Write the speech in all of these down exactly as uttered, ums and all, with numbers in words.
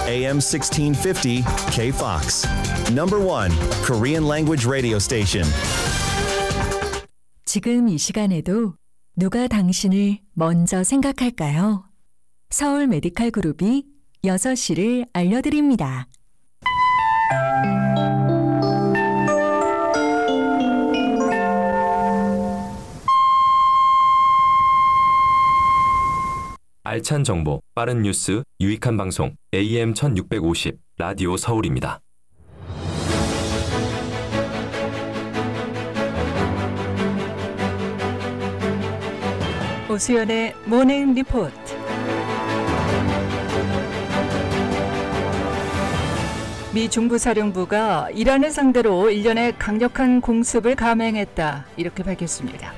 에이엠 십육 오십 K-Fox. Number one Korean language radio station. 지금 이 시간에도 누가 당신을 먼저 생각할까요? 서울 메디칼 그룹이 여섯 시를 알려드립니다. 알찬 정보, 빠른 뉴스, 유익한 방송 에이엠 천육백오십 라디오 서울입니다. 오수연의 모닝 리포트. 미 중부사령부가 이란을 상대로 일련의 강력한 공습을 감행했다, 이렇게 밝혔습니다.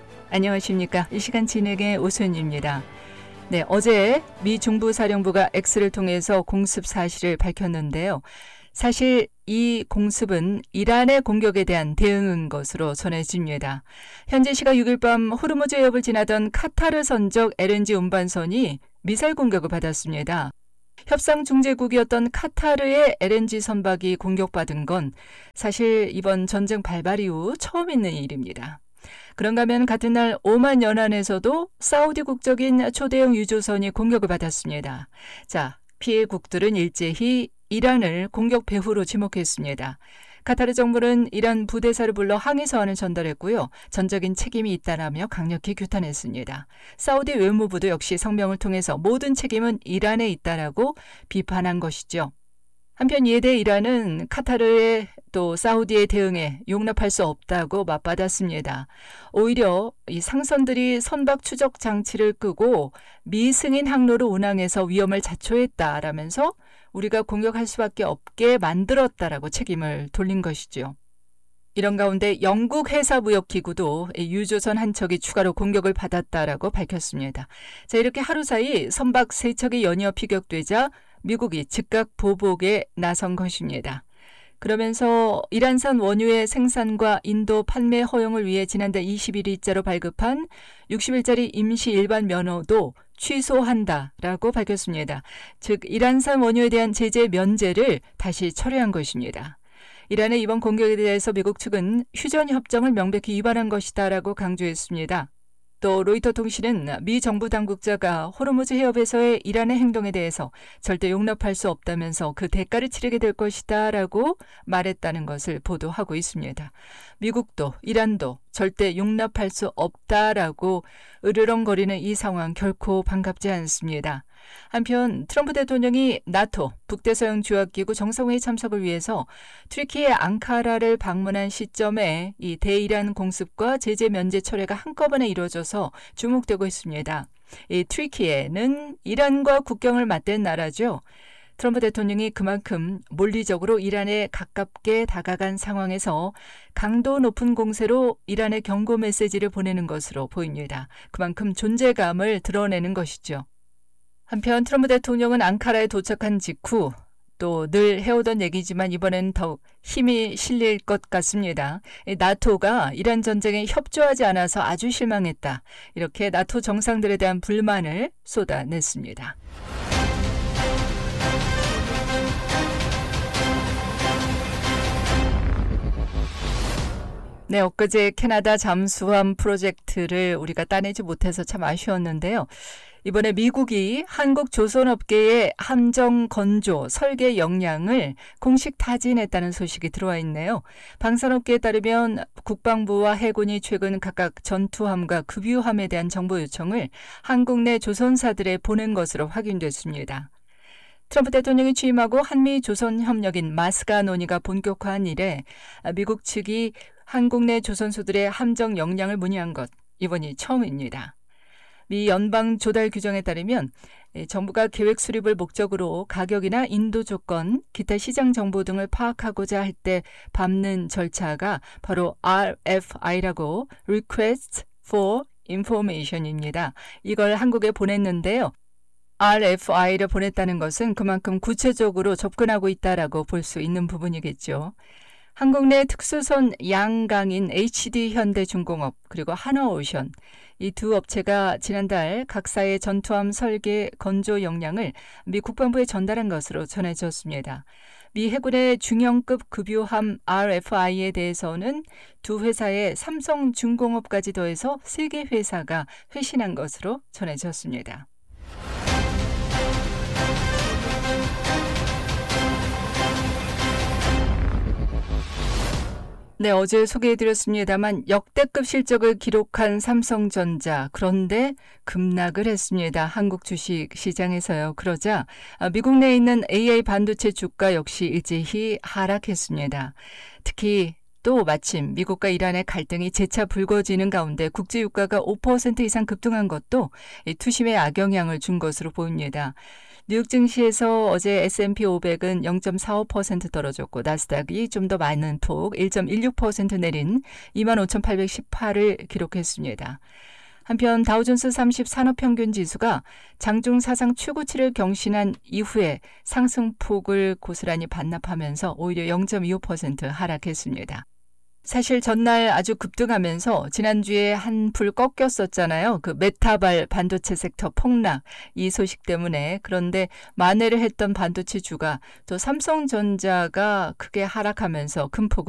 안녕하십니까. 이 시간 진행의 오수연입니다. 네, 어제 미 중부사령부가 X를 통해서 공습 사실을 밝혔는데요. 사실 이 공습은 이란의 공격에 대한 대응인 것으로 전해집니다. 현재 시각 육 일 밤 호르무즈 해협을 지나던 카타르 선적 엘엔지 운반선이 미사일 공격을 받았습니다. 협상 중재국이었던 카타르의 엘엔지 선박이 공격받은 건 사실 이번 전쟁 발발 이후 처음 있는 일입니다. 그런가 하면 같은 날 오만 연안에서도 사우디 국적인 초대형 유조선이 공격을 받았습니다. 자, 피해국들은 일제히 이란을 공격 배후로 지목했습니다. 카타르 정부는 이란 부대사를 불러 항의 서한을 전달했고요. 전적인 책임이 있다라며 강력히 규탄했습니다. 사우디 외무부도 역시 성명을 통해서 모든 책임은 이란에 있다라고 비판한 것이죠. 한편 이에 대해 이란은 카타르의 또 사우디의 대응에 용납할 수 없다고 맞받았습니다. 오히려 이 상선들이 선박 추적 장치를 끄고 미승인 항로로 운항해서 위험을 자초했다라면서 우리가 공격할 수밖에 없게 만들었다라고 책임을 돌린 것이죠. 이런 가운데 영국 해사무역기구도 유조선 한 척이 추가로 공격을 받았다라고 밝혔습니다. 자, 이렇게 하루 사이 선박 세 척이 연이어 피격되자 미국이 즉각 보복에 나선 것입니다. 그러면서 이란산 원유의 생산과 인도 판매 허용을 위해 지난달 이십일 일자로 발급한 육십 일짜리 임시 일반 면허도 취소한다라고 밝혔습니다. 즉 이란산 원유에 대한 제재 면제를 다시 철회한 것입니다. 이란의 이번 공격에 대해서 미국 측은 휴전 협정을 명백히 위반한 것이다라고 강조했습니다. 또 로이터 통신은 미 정부 당국자가 호르무즈 해협에서의 이란의 행동에 대해서 절대 용납할 수 없다면서 그 대가를 치르게 될 것이다 라고 말했다는 것을 보도하고 있습니다. 미국도 이란도 절대 용납할 수 없다라고 으르렁거리는 이 상황 결코 반갑지 않습니다. 한편 트럼프 대통령이 나토 북대서양 조약기구 정상회의 참석을 위해서 튀르키예 앙카라를 방문한 시점에 이 대이란 공습과 제재 면제 철회가 한꺼번에 이루어져서 주목되고 있습니다. 이 튀르키예는 이란과 국경을 맞댄 나라죠. 트럼프 대통령이 그만큼 물리적으로 이란에 가깝게 다가간 상황에서 강도 높은 공세로 이란에 경고 메시지를 보내는 것으로 보입니다. 그만큼 존재감을 드러내는 것이죠. 한편 트럼프 대통령은 앙카라에 도착한 직후 또 늘 해오던 얘기지만 이번에는 더욱 힘이 실릴 것 같습니다. 나토가 이란 전쟁에 협조하지 않아서 아주 실망했다. 이렇게 나토 정상들에 대한 불만을 쏟아냈습니다. 네, 엊그제 캐나다 잠수함 프로젝트를 우리가 따내지 못해서 참 아쉬웠는데요. 이번에 미국이 한국 조선업계의 함정 건조 설계 역량을 공식 타진했다는 소식이 들어와 있네요. 방산업계에 따르면 국방부와 해군이 최근 각각 전투함과 급유함에 대한 정보 요청을 한국 내 조선사들에 보낸 것으로 확인됐습니다. 트럼프 대통령이 취임하고 한미 조선 협력인 마스가 논의가 본격화한 이래 미국 측이 한국 내 조선소들의 함정 역량을 문의한 것, 이번이 처음입니다. 미 연방 조달 규정에 따르면 정부가 계획 수립을 목적으로 가격이나 인도 조건, 기타 시장 정보 등을 파악하고자 할 때 밟는 절차가 바로 알에프아이라고 Request for Information입니다. 이걸 한국에 보냈는데요. 알에프아이를 보냈다는 것은 그만큼 구체적으로 접근하고 있다라고 볼 수 있는 부분이겠죠. 한국 내 특수선 양강인 에이치디현대중공업 그리고 한화오션 이 두 업체가 지난달 각사의 전투함 설계 건조 역량을 미 국방부에 전달한 것으로 전해졌습니다. 미 해군의 중형급 급유함 알에프아이에 대해서는 두 회사의 삼성중공업까지 더해서 세 개 회사가 회신한 것으로 전해졌습니다. 네, 어제 소개해드렸습니다만 역대급 실적을 기록한 삼성전자. 그런데 급락을 했습니다. 한국 주식 시장에서요. 그러자 미국 내에 있는 에이아이 반도체 주가 역시 일제히 하락했습니다. 특히 또 마침 미국과 이란의 갈등이 재차 불거지는 가운데 국제유가가 오 퍼센트 이상 급등한 것도 투심에 악영향을 준 것으로 보입니다. 뉴욕 증시에서 어제 에스 앤 피 오백은 영 점 사오 퍼센트 떨어졌고 나스닥이 좀 더 많은 폭 일 점 일육 퍼센트 내린 이만 오천팔백십팔을 기록했습니다. 한편 다우존스 삼십 산업평균지수가 장중 사상 최고치를 경신한 이후에 상승폭을 고스란히 반납하면서 오히려 영 점 이오 퍼센트 하락했습니다. 사실 전날 아주 급등하면서 지난주에 한풀 꺾였었잖아요. 그 메타발 반도체 섹터 폭락 이 소식 때문에. 그런데 만회를 했던 반도체주가 또 삼성전자가 크게 하락하면서 큰 폭으로